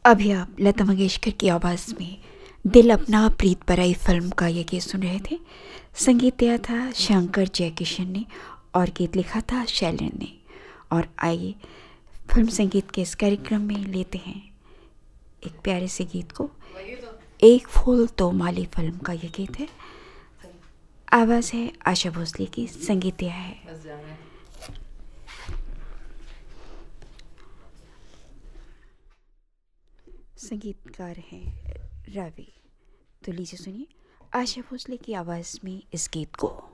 अभी आप लता मंगेशकर की आवाज़ में दिल अपना प्रीत पराई फिल्म का ये गीत सुन रहे थे। संगीत दिया था शंकर जयकिशन ने और गीत लिखा था शैलेन ने। और आइए फिल्म संगीत के इस कार्यक्रम में लेते हैं एक प्यारे से गीत को। एक फूल तो माली फिल्म का ये गीत है। आवाज़ है आशा भोसले की, संगीत दिया है संगीतकार हैं रवि। तो लीजिए सुनिए आशा भोसले की आवाज़ में इस गीत को।